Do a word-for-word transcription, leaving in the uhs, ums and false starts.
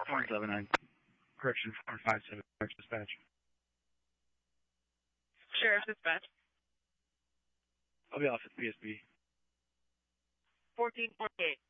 one seven nine. Correction, four five seven. Dispatch. Sheriff's Dispatch. I'll be off at P S B. fourteen twenty-eight.